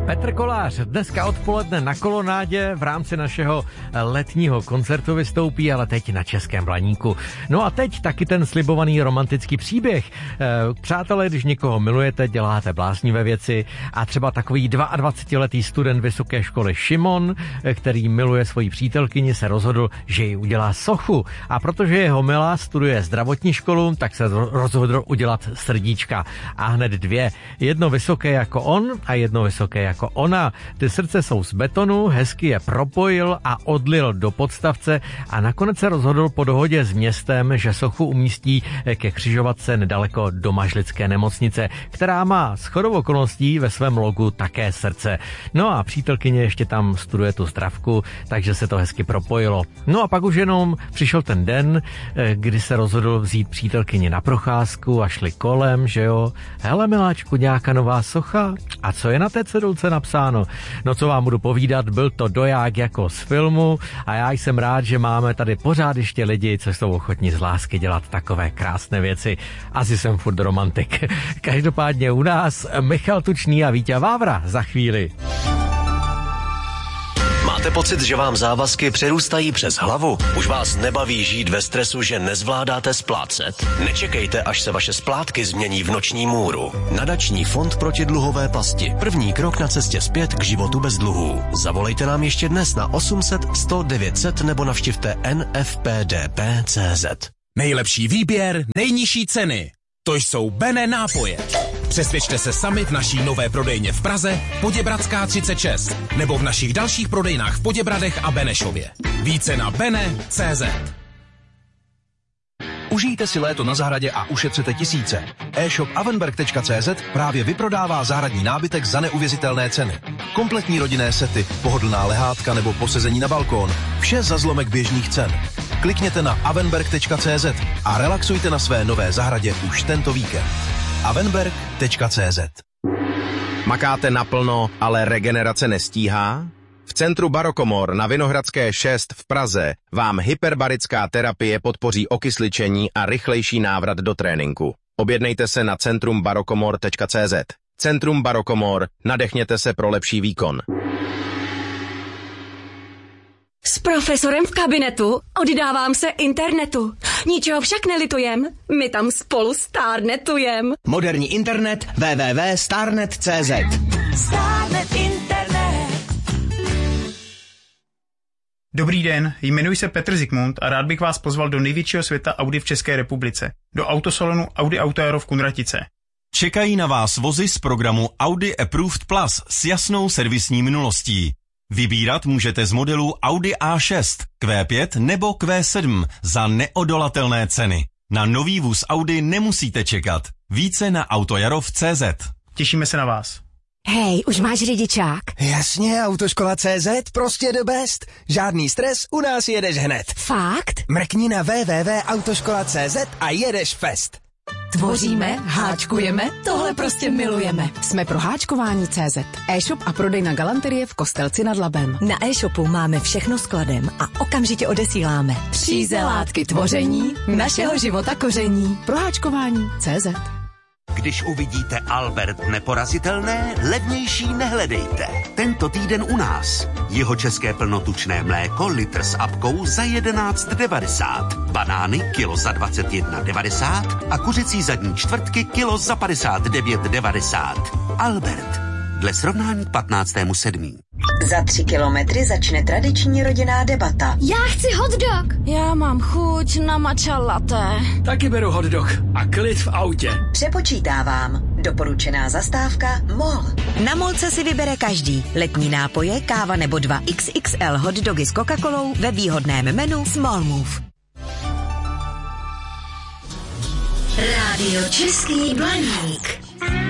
Petr Kolář dneska odpoledne na Kolonádě v rámci našeho letního koncertu vystoupí, ale teď na Českém Blaníku. No a teď taky ten slibovaný romantický příběh. Přátelé, když někoho milujete, děláte bláznivé věci a třeba takový 22letý student vysoké školy Šimon, který miluje svoji přítelkyni, se rozhodl, že jí udělá sochu. A protože jeho milá studuje zdravotní školu, tak se rozhodl udělat srdíčka. A hned dvě. Jedno vysoké jako on a jedno vysoké jako ona. Ty srdce jsou z betonu, hezky je propojil a odlil do podstavce a nakonec se rozhodl po dohodě s městem, že sochu umístí ke křižovatce nedaleko do Mažlické nemocnice, která má shodou okolností ve svém logu také srdce. No a přítelkyně ještě tam studuje tu zdravku, takže se to hezky propojilo. No a pak už jenom přišel ten den, kdy se rozhodl vzít přítelkyni na procházku a šli kolem, že jo. Hele miláčku, nějaká nová socha? A co je na té cedulce napsáno? No co vám budu povídat, byl to doják jako z filmu a já jsem rád, že máme tady pořád ještě lidi, co jsou ochotní z lásky dělat takové krásné věci. Asi jsem furt romantik. Každopádně u nás Michal Tučný a Víťa Vávra za chvíli. Máte pocit, že vám závazky přerůstají přes hlavu? Už vás nebaví žít ve stresu, že nezvládáte splácet? Nečekejte, až se vaše splátky změní v noční můru. Nadační fond proti dluhové pasti. První krok na cestě zpět k životu bez dluhů. Zavolejte nám ještě dnes na 800 100 900 nebo navštivte nfpdp.cz. Nejlepší výběr, nejnižší ceny. To jsou Bene nápoje. Přesvědčte se sami v naší nové prodejně v Praze, Poděbradská 36, nebo v našich dalších prodejnách v Poděbradech a Benešově. Více na bene.cz. Užijte si léto na zahradě a ušetřete tisíce. E-shop avenberg.cz právě vyprodává zahradní nábytek za neuvěřitelné ceny. Kompletní rodinné sety, pohodlná lehátka nebo posezení na balkón. Vše za zlomek běžných cen. Klikněte na avenberg.cz a relaxujte na své nové zahradě už tento víkend. avenberg.cz. Makáte naplno, ale regenerace nestíhá? V centru Barokomor na Vinohradské 6 v Praze vám hyperbarická terapie podpoří okysličení a rychlejší návrat do tréninku. Objednejte se na centrumbarokomor.cz. Centrum Barokomor, nadechněte se pro lepší výkon. S profesorem v kabinetu oddávám se internetu. Ničeho však nelitujem, my tam spolu starnetujem. Moderní internet www.starnet.cz. Starnet internet. Dobrý den, jmenuji se Petr Zikmund a rád bych vás pozval do největšího světa Audi v České republice, do autosalonu Audi Auto Aero v Kunratice. Čekají na vás vozy z programu Audi Approved Plus s jasnou servisní minulostí. Vybírat můžete z modelů Audi A6, Q5 nebo Q7 za neodolatelné ceny. Na nový vůz Audi nemusíte čekat. Více na autojaro.cz. Těšíme se na vás. Hej, už máš řidičák? Jasně, Autoškola.cz, prostě the best. Žádný stres, u nás jedeš hned. Fakt? Mrkni na www.autoškola.cz a jedeš fest. Tvoříme, háčkujeme, tohle prostě milujeme. Jsme pro háčkování.cz. E-shop a prodej na galanterie v Kostelci nad Labem. Na e-shopu máme všechno skladem a okamžitě odesíláme. Příze látky tvoření, našeho života koření. Pro háčkování.cz. Když uvidíte Albert neporazitelné, levnější nehledejte. Tento týden u nás. Jeho české plnotučné mléko litr s apkou za 11,90. Banány kilo za 21,90 a kuřecí zadní čtvrtky kilo za 59,90. Albert. Dle srovnání k 15.7. Za 3 kilometry začne tradiční rodinná debata. Já chci hotdog. Já mám chuť na matcha latte. Taky beru hotdog a klid v autě. Přepočítávám. Doporučená zastávka MOL. Na MOLce si vybere každý. Letní nápoje, káva nebo 2 XXL hotdogy s Coca-Colou ve výhodném menu Small Move. Rádio Český Blaník.